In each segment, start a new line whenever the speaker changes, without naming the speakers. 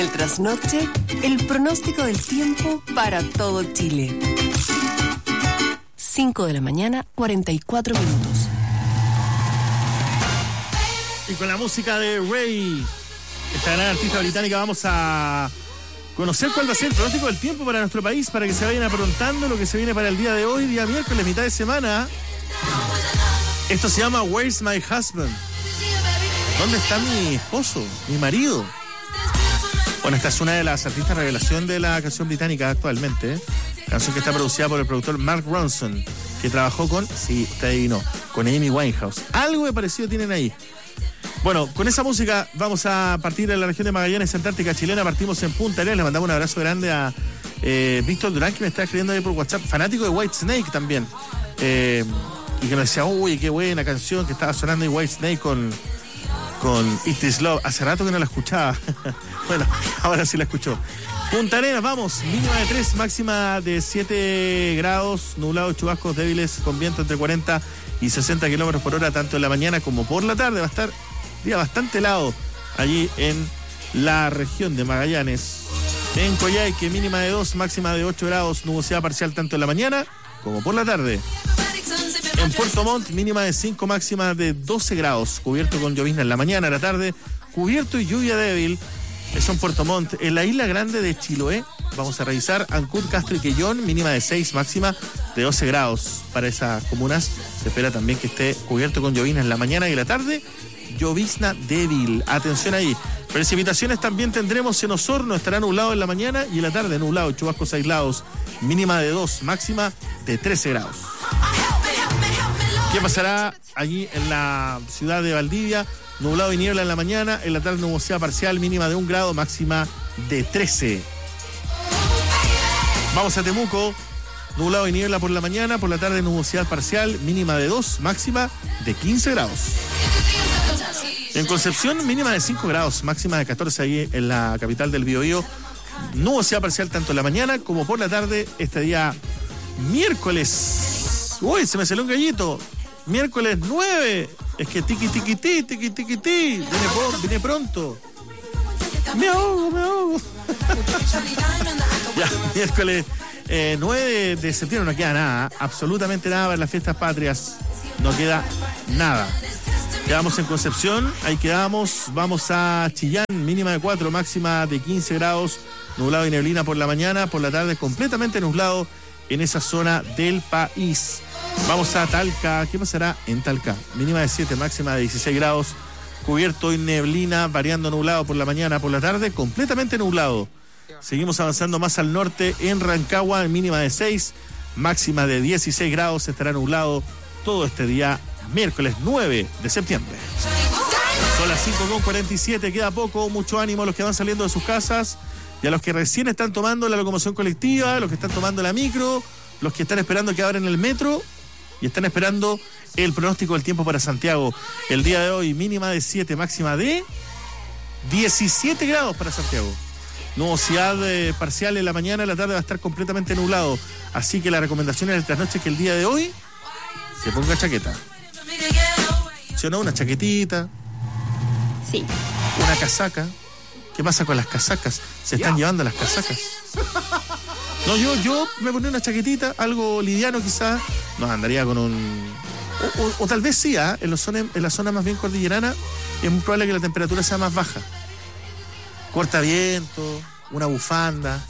El trasnoche, el pronóstico del tiempo para todo Chile. 5 de la mañana, 44 minutos.
Y con la música de Ray, esta gran artista británica, vamos a conocer cuál va a ser el pronóstico del tiempo para nuestro país, para que se vayan aprontando lo que se viene para el día de hoy, día miércoles, mitad de semana. Esto se llama Where's My Husband? ¿Dónde está mi esposo, mi marido? Bueno, esta es una de las artistas revelación de la canción británica actualmente, canción que está producida por el productor Mark Ronson, que trabajó con, sí, usted adivinó, con Amy Winehouse. Algo de parecido tienen ahí. Bueno, con esa música vamos a partir de la región de Magallanes, Antártica chilena. Partimos en Punta Arenas. Le mandamos un abrazo grande a Víctor Durán, que me está escribiendo ahí por WhatsApp, fanático de Whitesnake también, y que nos decía, uy, qué buena canción que estaba sonando en Whitesnake con Is This Love. Hace rato que no la escuchaba. Bueno, ahora sí la escuchó. Punta Arenas, vamos, mínima de 3, máxima de 7 grados, nublado, chubascos débiles con viento entre 40 y 60 kilómetros por hora, tanto en la mañana como por la tarde. Va a estar día bastante helado allí en la región de Magallanes. En Coyhaique, mínima de 2, máxima de 8 grados, nubosidad parcial tanto en la mañana como por la tarde. En Puerto Montt, mínima de 5, máxima de 12 grados, cubierto con llovizna en la mañana, en la tarde, cubierto y lluvia débil. Eso en Puerto Montt. En la isla grande de Chiloé, vamos a revisar Ancud, Castro y Quellón, mínima de 6, máxima de 12 grados. Para esas comunas se espera también que esté cubierto con llovizna en la mañana y en la tarde, llovizna débil. Atención ahí. Precipitaciones también tendremos en Osorno, estará nublado en la mañana y en la tarde nublado, chubascos aislados, mínima de 2, máxima de 13 grados. ¿Qué pasará allí en la ciudad de Valdivia? Nublado y niebla en la mañana, en la tarde nubosidad parcial, mínima de 1 grado, máxima de 13. Vamos a Temuco, nublado y niebla por la mañana, por la tarde nubosidad parcial, mínima de 2, máxima de 15 grados. En Concepción, mínima de 5 grados, máxima de 14 ahí en la capital del Biobío. Nubosidad parcial tanto en la mañana como por la tarde, este día miércoles. Uy, se me salió un gallito. Miércoles 9. Es que tiqui tiqui ti, tiqui tiqui ti. Viene pronto. Me ahogo. Ya, miércoles 9 de septiembre no queda nada. Absolutamente nada para las fiestas patrias. No queda nada. Quedamos en Concepción, ahí quedamos. Vamos a Chillán, mínima de 4, máxima de 15 grados. Nublado y neblina por la mañana, por la tarde completamente nublado en esa zona del país. Vamos a Talca. ¿Qué pasará en Talca? Mínima de 7, máxima de 16 grados. Cubierto y neblina, variando nublado por la mañana, por la tarde, completamente nublado. Seguimos avanzando más al norte en Rancagua, mínima de 6, máxima de 16 grados. Estará nublado todo este día, miércoles 9 de septiembre. Son las 5:47, queda poco. Mucho ánimo a los que van saliendo de sus casas y a los que recién están tomando la locomoción colectiva, los que están tomando la micro, los que están esperando que abran el metro y están esperando el pronóstico del tiempo para Santiago. El día de hoy, mínima de 7, máxima de 17 grados para Santiago. Nubosidad parcial en la mañana, en la tarde va a estar completamente nublado. Así que la recomendación en el trasnoche es que el día de hoy se ponga chaqueta. ¿Sí o no? Una chaquetita.
Sí.
Una casaca. ¿Qué pasa con las casacas? Se están llevando las casacas. No, yo me pondría una chaquetita, algo liviano quizás. No, andaría con un... O tal vez sí, en la zona más bien cordillerana es muy probable que la temperatura sea más baja. Cortaviento, una bufanda.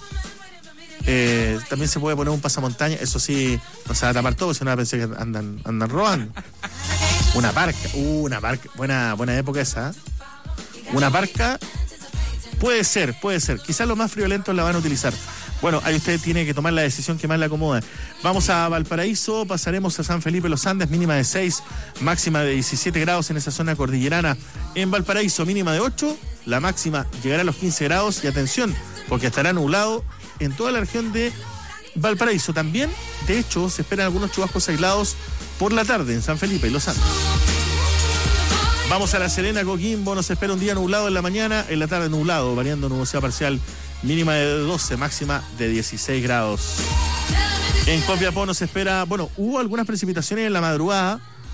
También se puede poner un pasamontaña. Eso sí, no se va a tapar todo, si no pensé que andan robando. Una parca. Buena época esa. Una parca. Puede ser. Quizás los más friolentos la van a utilizar. Bueno, ahí usted tiene que tomar la decisión que más le acomoda. Vamos a Valparaíso, pasaremos a San Felipe Los Andes, mínima de 6, máxima de 17 grados en esa zona cordillerana. En Valparaíso, mínima de 8, la máxima llegará a los 15 grados. Y atención, porque estará nublado en toda la región de Valparaíso. También, de hecho, se esperan algunos chubascos aislados por la tarde en San Felipe y Los Andes. Vamos a La Serena, Coquimbo, nos espera un día nublado en la mañana, en la tarde nublado, variando nubosidad parcial, mínima de 12, máxima de 16 grados. En Copiapó nos espera, hubo algunas precipitaciones en la madrugada,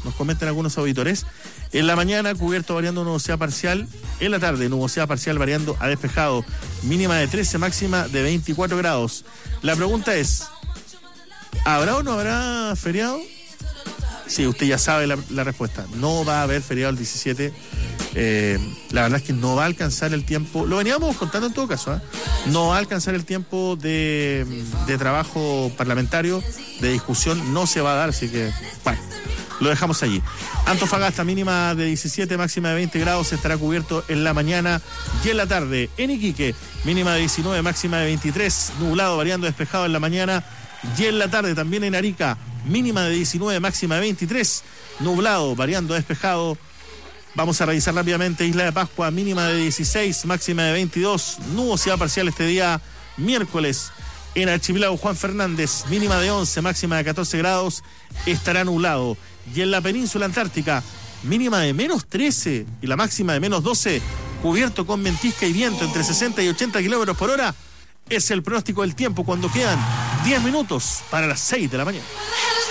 nos comentan algunos auditores. En la mañana, cubierto variando nubosidad parcial. En la tarde, nubosidad parcial variando a despejado. Mínima de 13, máxima de 24 grados. La pregunta es, ¿habrá o no habrá feriado? Sí, usted ya sabe la respuesta. No va a haber feriado el 17. La verdad es que no va a alcanzar el tiempo. Lo veníamos contando en todo caso, ¿eh? No va a alcanzar el tiempo de trabajo parlamentario, de discusión. No se va a dar, así que, bueno, lo dejamos allí. Antofagasta, mínima de 17, máxima de 20 grados. Estará cubierto en la mañana y en la tarde. En Iquique, mínima de 19, máxima de 23. Nublado, variando despejado en la mañana y en la tarde. También en Arica, mínima de 19, máxima de 23, nublado, variando despejado. Vamos a revisar rápidamente Isla de Pascua, mínima de 16, máxima de 22, nubosidad parcial este día miércoles. En Archipiélago Juan Fernández, mínima de 11, máxima de 14 grados, estará nublado. Y en la península antártica, mínima de menos 13 y la máxima de menos 12, cubierto con ventisca y viento entre 60 y 80 kilómetros por hora. Es el pronóstico del tiempo cuando quedan 10 minutos para las 6 de la mañana.